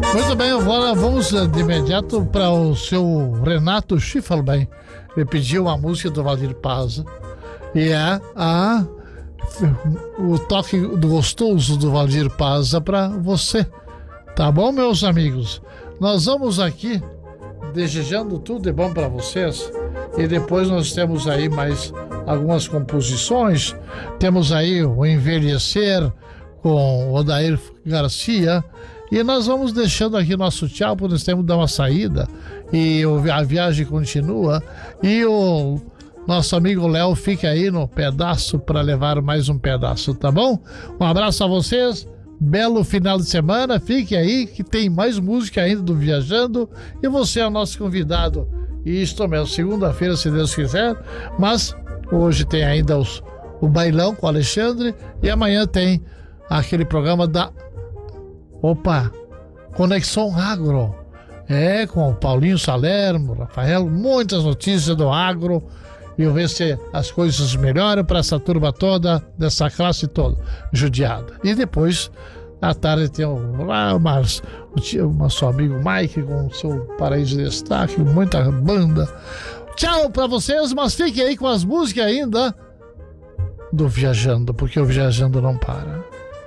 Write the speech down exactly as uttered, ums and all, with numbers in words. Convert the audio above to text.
Muito bem, agora vamos de imediato para o seu Renato Schiffelbein. Ele pediu uma música do Valdir Paz. E é a, o toque do gostoso do Valdir Paz para você. Tá bom, meus amigos? Nós vamos aqui desejando tudo de bom para vocês. E depois nós temos aí mais algumas composições. Temos aí o Envelhecer com Odair Garcia. E nós vamos deixando aqui nosso tchau, porque nós temos que dar uma saída. E a viagem continua. E o nosso amigo Léo fica aí no pedaço para levar mais um pedaço, tá bom? Um abraço a vocês. Belo final de semana. Fique aí que tem mais música ainda do Viajando. E você é o nosso convidado. E isto mesmo, segunda-feira, se Deus quiser. Mas hoje tem ainda os, o bailão com o Alexandre. E amanhã tem aquele programa da... Opa, Conexão Agro, é, com o Paulinho Salermo, Rafael, muitas notícias do agro, e eu ver se as coisas melhoram para essa turma toda, dessa classe toda, judiada. E depois, à tarde, tem o, lá, o, Mars, o, o nosso amigo Mike, com o seu Paraíso de Destaque, muita banda. Tchau para vocês, mas fiquem aí com as músicas ainda do Viajando, porque o Viajando não para.